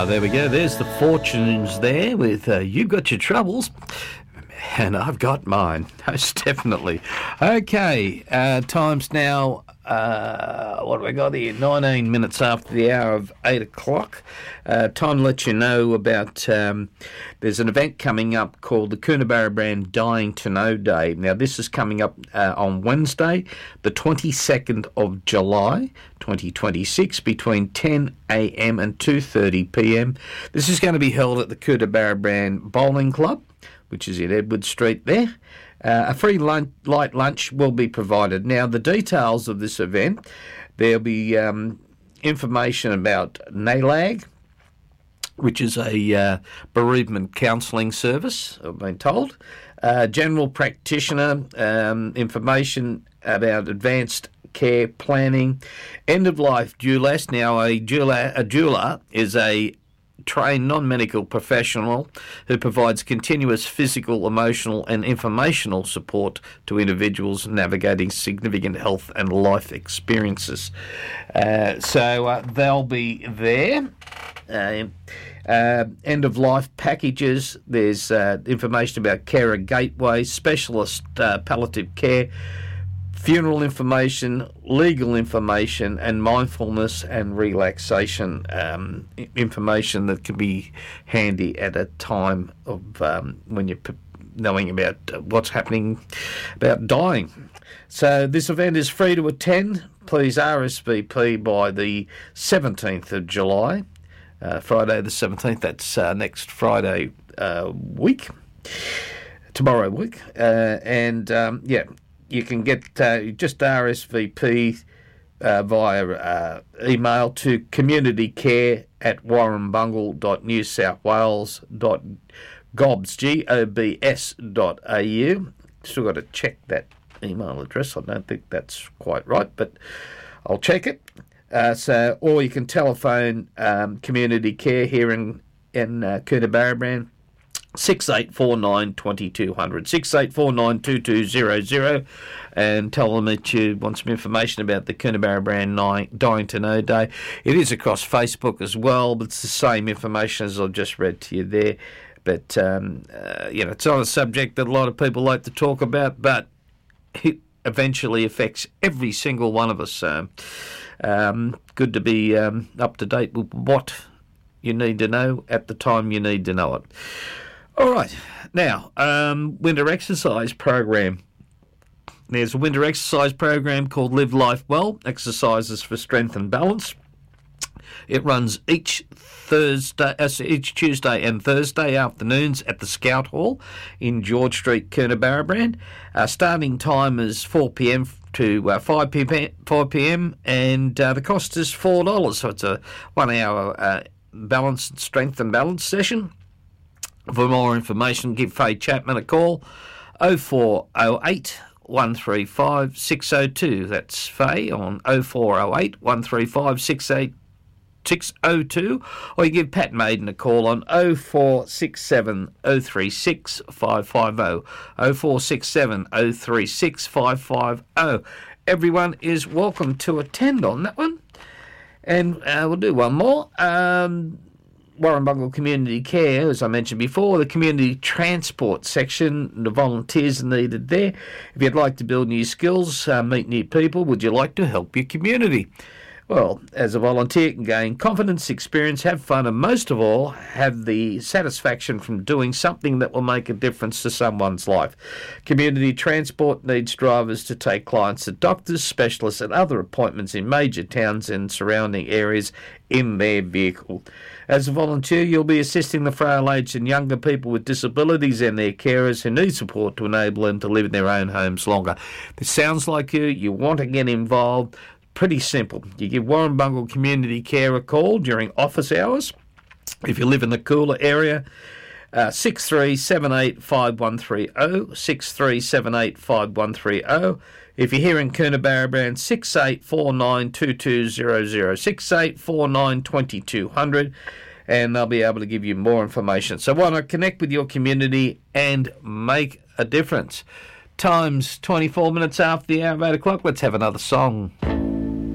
There we go. There's the Fortunes there with You've Got Your Troubles. And I've got mine, most definitely. Okay, time's now, what have we got here? 19 minutes after the hour of 8 o'clock. Time to let you know about, there's an event coming up called the Coonabarabran Dying to Know Day. Now, this is coming up on Wednesday, the 22nd of July, 2026, between 10 a.m. and 2:30 p.m. This is going to be held at the Coonabarabran Bowling Club, which is in Edward Street there. A free light lunch will be provided. Now, the details of this event, there'll be information about NALAG, which is a bereavement counselling service, I've been told. General practitioner, information about advanced care planning, end-of-life doulas. Now, a doula is a trained non-medical professional who provides continuous physical, emotional and informational support to individuals navigating significant health and life experiences. So they'll be there. End-of-life packages. There's information about carer gateway, specialist palliative care, funeral information, legal information, and mindfulness and relaxation information that can be handy at a time of when you're knowing about what's happening about dying. So this event is free to attend. Please RSVP by the 17th of July, Friday the 17th. That's next Friday week, tomorrow week. You can get just RSVP via email to communitycare@warrenbungle.newsouthwales.gobs.au. Still got to check that email address. I don't think that's quite right, but I'll check it. Or you can telephone Community Care here in Coonabarabran, 6849 2200, 6849 2200, and tell them that you want some information about the Coonabarabran Dying to Know Day. It is across Facebook as well, but it's the same information as I've just read to you there. But, it's not a subject that a lot of people like to talk about, but it eventually affects every single one of us. Good to be up to date with what you need to know at the time you need to know it. All right, now, winter exercise program. There's a winter exercise program called Live Life Well, Exercises for Strength and Balance. It runs each Tuesday and Thursday afternoons at the Scout Hall in George Street, Coonabarabran. Starting time is 4 p.m. to 5 p.m. and the cost is $4. So it's a 1 hour strength and balance session. For more information, give Faye Chapman a call, 0408 135 602. That's Faye on 0408 135 602. Or you give Pat Maiden a call on 0467 036 550. 0467 036 550. Everyone is welcome to attend on that one. And we'll do one more. Warrnambool Community Care, as I mentioned before, the community transport section, the volunteers are needed there. If you'd like to build new skills, meet new people, would you like to help your community? Well, as a volunteer, you can gain confidence, experience, have fun, and most of all, have the satisfaction from doing something that will make a difference to someone's life. Community transport needs drivers to take clients to doctors, specialists, and other appointments in major towns and surrounding areas in their vehicle. As a volunteer, you'll be assisting the frail-aged and younger people with disabilities and their carers who need support to enable them to live in their own homes longer. If it sounds like you want to get involved, pretty simple. You give Warrnambool Community Care a call during office hours. If you live in the cooler area, 6378 5130, 6378 5130. If you're here in Coonabarabran, 6849 2200, 6849 2200, and they'll be able to give you more information. So why not connect with your community and make a difference? Time's 24 minutes after the hour of 8 o'clock. Let's have another song.